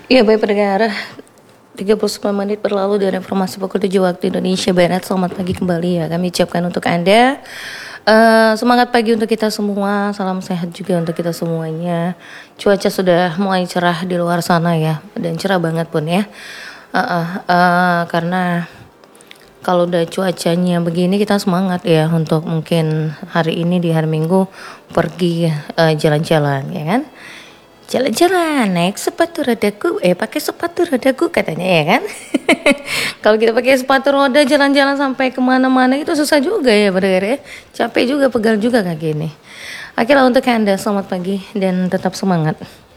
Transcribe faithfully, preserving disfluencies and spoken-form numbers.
Iya baik pendengar, tiga puluh sembilan menit berlalu dari informasi pukul tujuh waktu Indonesia Barat. Selamat pagi kembali ya kami ucapkan untuk Anda. Uh, semangat pagi untuk kita semua, salam sehat juga untuk kita semuanya. Cuaca sudah mulai cerah di luar sana ya, dan cerah banget pun ya. Uh, uh, uh, karena kalau udah cuacanya begini kita semangat ya untuk mungkin hari ini di hari Minggu pergi uh, jalan-jalan ya kan. Jalan-jalan naik sepatu rodaku, eh pakai sepatu rodaku katanya ya kan. Kalau kita pakai sepatu roda jalan-jalan sampai kemana-mana itu susah juga ya bener ya. Capek juga, pegal juga kaki ini. Akhirnya untuk Anda selamat pagi dan tetap semangat.